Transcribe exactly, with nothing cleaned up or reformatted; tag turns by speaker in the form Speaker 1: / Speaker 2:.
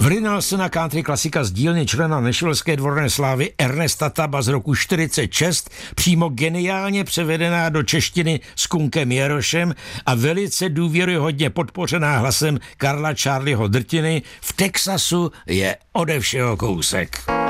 Speaker 1: Vrinal se na country klasika z dílny člena Nešvilské dvorné slávy Ernesta Taba z roku čtyřicet šest, přímo geniálně převedená do češtiny s Kunkem Jarošem a velice důvěryhodně podpořená hlasem Karla Charlieho Drtiny. V Texasu je ode všeho kousek.